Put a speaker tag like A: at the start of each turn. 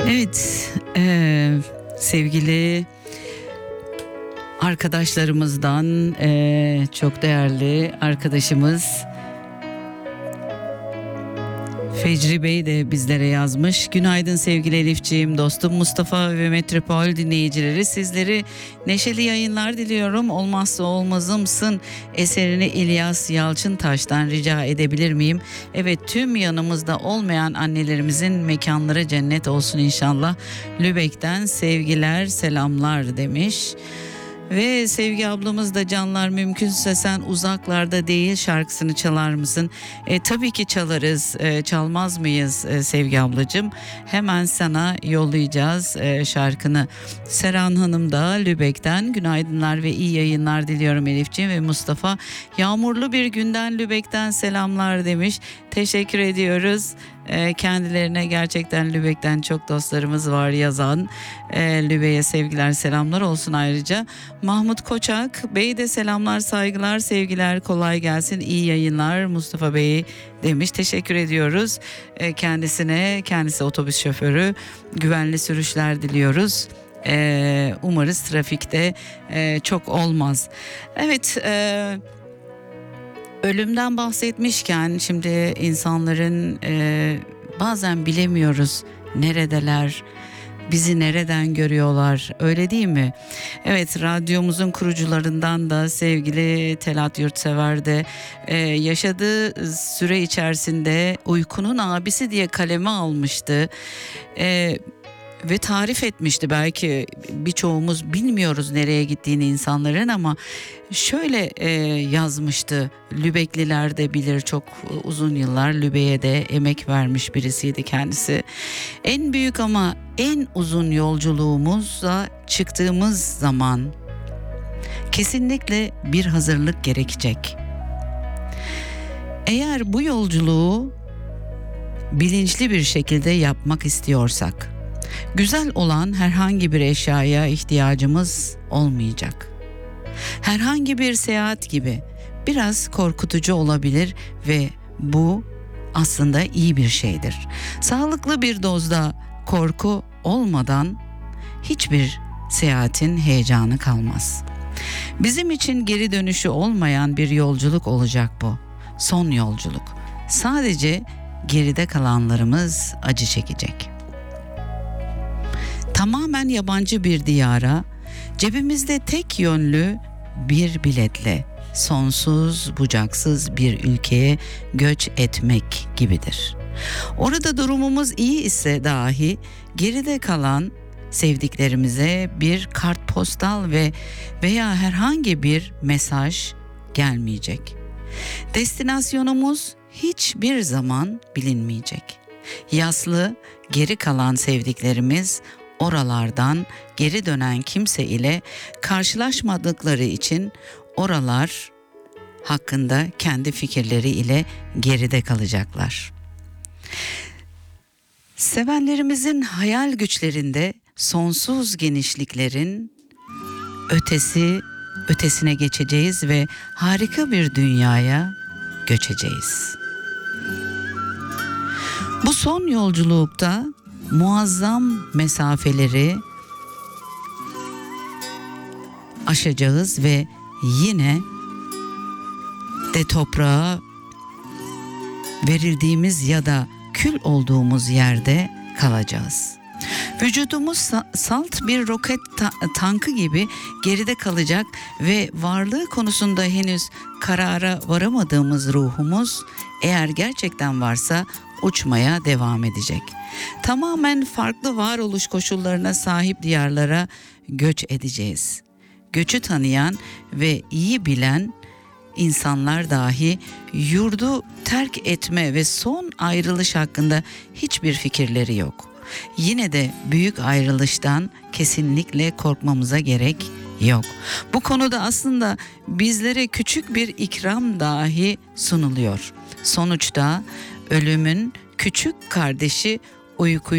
A: Evet, sevgili arkadaşlarımızdan çok değerli arkadaşımız Fecri Bey de bizlere yazmış. Günaydın sevgili Elifciğim, dostum Mustafa ve Metropol dinleyicileri. Sizleri neşeli yayınlar diliyorum. Olmazsa olmazımsın eserini İlyas Yalçıntaş'tan rica edebilir miyim? Evet, tüm yanımızda olmayan annelerimizin mekanları cennet olsun inşallah. Lübeck'ten sevgiler, selamlar demiş. Ve Sevgi ablamız da canlar mümkünse sen uzaklarda değil şarkısını çalar mısın? Tabii ki çalarız. Çalmaz mıyız Sevgi ablacığım? Hemen sana yollayacağız şarkını. Seren Hanım da Lübeck'ten günaydınlar ve iyi yayınlar diliyorum Elifciğim ve Mustafa. Yağmurlu bir günden Lübeck'ten selamlar demiş. Teşekkür ediyoruz. Kendilerine gerçekten Lübeck'ten çok dostlarımız var yazan. Lübeck'e sevgiler selamlar olsun ayrıca. Mahmut Koçak Bey de selamlar saygılar sevgiler kolay gelsin iyi yayınlar Mustafa Bey demiş. Teşekkür ediyoruz kendisine, kendisi otobüs şoförü, güvenli sürüşler diliyoruz. Umarız trafikte çok olmaz. Evet, ölümden bahsetmişken şimdi insanların bazen bilemiyoruz neredeler, bizi nereden görüyorlar, öyle değil mi? Evet, radyomuzun kurucularından da sevgili Telat Yurtsever de yaşadığı süre içerisinde uykunun abisi diye kaleme almıştı. Ve tarif etmişti, belki birçoğumuz bilmiyoruz nereye gittiğini insanların ama şöyle yazmıştı. Lübeckliler de bilir, çok uzun yıllar Lübeck'e de emek vermiş birisiydi kendisi. En büyük ama en uzun yolculuğumuza çıktığımız zaman kesinlikle bir hazırlık gerekecek. Eğer bu yolculuğu bilinçli bir şekilde yapmak istiyorsak, güzel olan herhangi bir eşyaya ihtiyacımız olmayacak. Herhangi bir seyahat gibi biraz korkutucu olabilir ve bu aslında iyi bir şeydir. Sağlıklı bir dozda korku olmadan hiçbir seyahatin heyecanı kalmaz. Bizim için geri dönüşü olmayan bir yolculuk olacak bu. Son yolculuk. Sadece geride kalanlarımız acı çekecek. Tamamen yabancı bir diyara, cebimizde tek yönlü bir biletle sonsuz bucaksız bir ülkeye göç etmek gibidir. Orada durumumuz iyi ise dahi geride kalan sevdiklerimize bir kartpostal veya herhangi bir mesaj gelmeyecek. Destinasyonumuz hiçbir zaman bilinmeyecek. Yaslı geri kalan sevdiklerimiz oralardan geri dönen kimse ile karşılaşmadıkları için oralar hakkında kendi fikirleri ile geride kalacaklar. Sevenlerimizin hayal güçlerinde sonsuz genişliklerin ötesine geçeceğiz ve harika bir dünyaya göçeceğiz. Bu son yolculukta muazzam mesafeleri aşacağız ve yine de toprağa verildiğimiz ya da kül olduğumuz yerde kalacağız. Vücudumuz salt bir roket tankı gibi geride kalacak ve varlığı konusunda henüz karara varamadığımız ruhumuz, eğer gerçekten varsa, uçmaya devam edecek. Tamamen farklı varoluş koşullarına sahip diyarlara göç edeceğiz. Göçü tanıyan ve iyi bilen insanlar dahi yurdu terk etme ve son ayrılış hakkında hiçbir fikirleri yok. Yine de büyük ayrılıştan kesinlikle korkmamıza gerek yok. Bu konuda aslında bizlere küçük bir ikram dahi sunuluyor. Sonuçta ölümün küçük kardeşi uykuyu